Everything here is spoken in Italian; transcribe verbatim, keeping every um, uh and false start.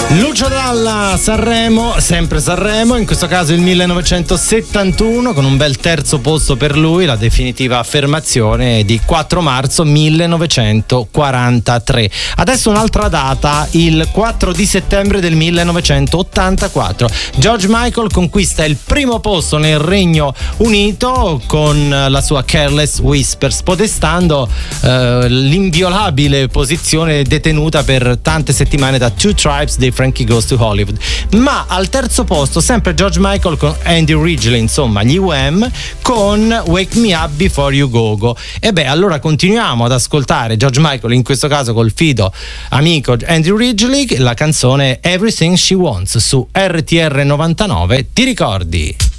Lucio Dalla, Sanremo, sempre Sanremo, in questo caso il millenovecentosettantuno, con un bel terzo posto per lui, la definitiva affermazione di quattro marzo millenovecentoquarantatré. Adesso un'altra data, il quattro di settembre del millenovecentottantaquattro. George Michael conquista il primo posto nel Regno Unito con la sua Careless Whisper, spodestando eh, l'inviolabile posizione detenuta per tante settimane da Two Tribes dei Frankie Goes to Hollywood. Ma al terzo posto sempre George Michael con Andy Ridgely, insomma gli U M, con Wake Me Up Before You Go Go. E beh, allora continuiamo ad ascoltare George Michael, in questo caso col fido amico Andy Ridgely, la canzone Everything She Wants su R T R novantanove. Ti ricordi?